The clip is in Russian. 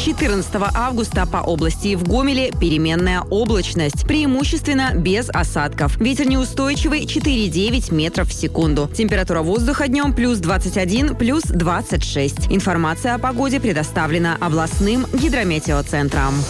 14 августа по области и в Гомеле переменная облачность, преимущественно без осадков. Ветер неустойчивый 4,9 метров в секунду. Температура воздуха днем плюс 21, плюс 26. Информация о погоде предоставлена областным гидрометеоцентром.